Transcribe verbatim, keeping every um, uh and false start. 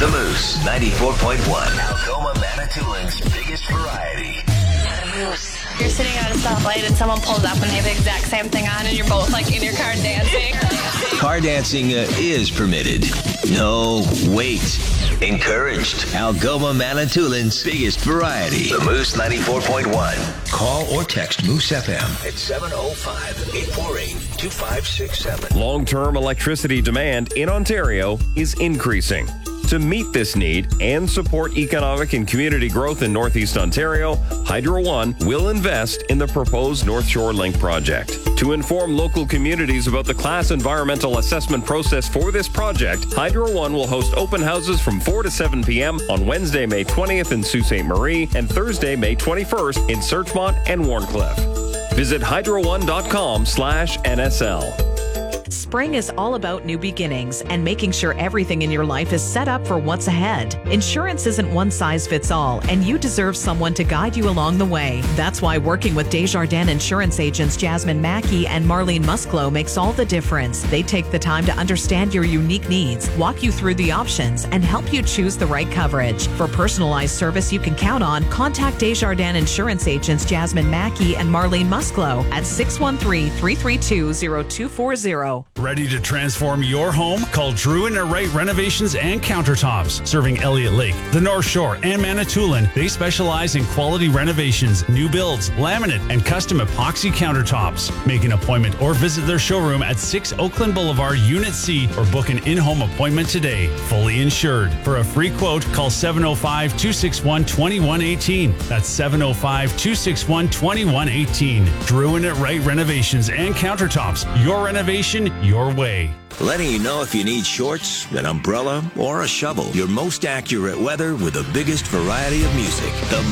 The Moose ninety-four point one. Algoma Manitoulin's biggest variety. You're sitting at a stoplight and someone pulls up and they have the exact same thing on and you're both like in your car dancing. Car dancing uh, is permitted. No, wait. Encouraged. Algoma Manitoulin's biggest variety. The Moose ninety-four point one. Call or text Moose F M at seven oh five, eight four eight, two five six seven. Long-term electricity demand in Ontario is increasing. To meet this need and support economic and community growth in Northeast Ontario, Hydro One will invest in the proposed North Shore Link project. To inform local communities about the class environmental assessment process for this project, Hydro One will host open houses from four to seven p.m. on Wednesday, May twentieth in Sault Ste. Marie and Thursday, May twenty-first in Searchmont and Warncliffe. Visit hydro one dot com slash N S L. Spring is all about new beginnings and making sure everything in your life is set up for what's ahead. Insurance isn't one size fits all, and you deserve someone to guide you along the way. That's why working with Desjardins insurance agents Jasmine Mackey and Marlene Musclo makes all the difference. They take the time to understand your unique needs, walk you through the options, and help you choose the right coverage. For personalized service you can count on, contact Desjardins insurance agents Jasmine Mackey and Marlene Musclo at six one three, three three two, zero two four zero. Ready to transform your home? Call Drew and Wright Renovations and Countertops. Serving Elliott Lake, the North Shore, and Manitoulin, they specialize in quality renovations, new builds, laminate, and custom epoxy countertops. Make an appointment or visit their showroom at six Oakland Boulevard, Unit C, or book an in-home appointment today. Fully insured. For a free quote, call seven oh five, two six one, two one one eight. That's seven oh five, two six one, two one one eight. Drew and Wright Renovations and Countertops. Your renovation, your way. Letting you know if you need shorts, an umbrella, or a shovel. Your most accurate weather with the biggest variety of music. The